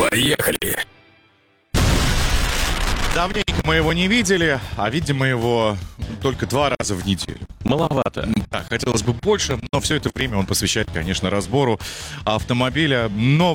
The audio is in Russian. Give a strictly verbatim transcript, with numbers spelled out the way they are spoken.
Поехали! Давненько мы его не видели, а видим мы его только два раза в неделю. Маловато. Да, хотелось бы больше, но все это время он посвящает, конечно, разбору автомобиля. Но